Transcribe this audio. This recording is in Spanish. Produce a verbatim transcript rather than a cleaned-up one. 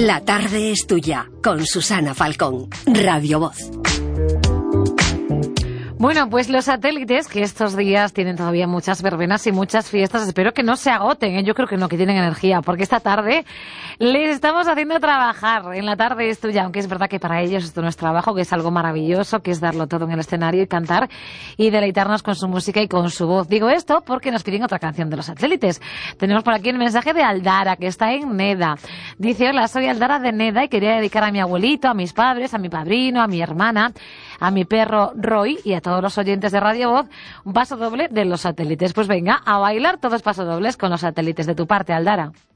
La tarde es tuya, con Susana Falcón, Radio Voz. Bueno, pues los satélites, que estos días tienen todavía muchas verbenas y muchas fiestas, espero que no se agoten, ¿eh? Yo creo que no, que tienen energía, porque esta tarde les estamos haciendo trabajar. En la tarde es tuya, aunque es verdad que para ellos esto no es trabajo, que es algo maravilloso, que es darlo todo en el escenario y cantar y deleitarnos con su música y con su voz. Digo esto porque nos piden otra canción de los satélites. Tenemos por aquí el mensaje de Aldara, que está en Neda. Dice: hola, soy Aldara de Neda y quería dedicar a mi abuelito, a mis padres, a mi padrino, a mi hermana, a mi perro Roy y a todos los oyentes de Radio Voz, un paso doble de los satélites. Pues venga, a bailar todos paso dobles con los satélites de tu parte, Aldara.